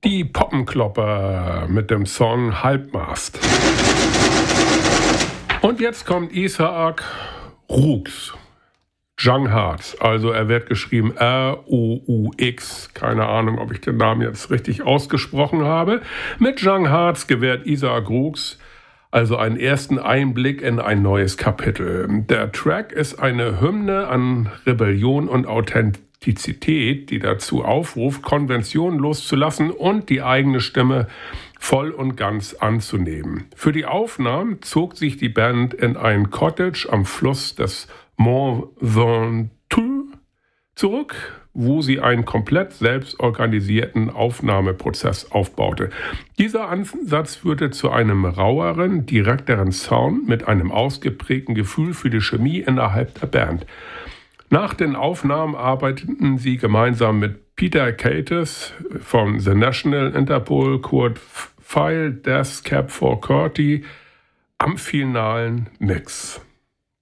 Die Poppenklopper mit dem Song Halbmast. Und jetzt kommt Isaac Roux. Young Hearts, also er wird geschrieben R-O-U-X. Keine Ahnung, ob ich den Namen jetzt richtig ausgesprochen habe. Mit Young Hearts gewährt Isaac Roux also einen ersten Einblick in ein neues Kapitel. Der Track ist eine Hymne an Rebellion und Authentizität, die dazu aufruft, Konventionen loszulassen und die eigene Stimme voll und ganz anzunehmen. Für die Aufnahmen zog sich die Band in ein Cottage am Fluss des Mont Ventoux zurück, wo sie einen komplett selbst organisierten Aufnahmeprozess aufbaute. Dieser Ansatz führte zu einem raueren, direkteren Sound mit einem ausgeprägten Gefühl für die Chemie innerhalb der Band. Nach den Aufnahmen arbeiteten sie gemeinsam mit Peter Cates von The National, Interpol, Kurt Feil, Death Cab for Cutie am finalen Mix.